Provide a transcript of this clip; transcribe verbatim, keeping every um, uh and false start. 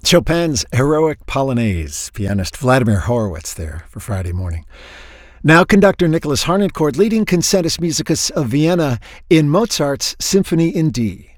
Chopin's Heroic Polonaise, pianist Vladimir Horowitz there for Friday morning. Now conductor Nicholas Harnoncourt leading Concertus Musicus of Vienna in Mozart's Symphony in D.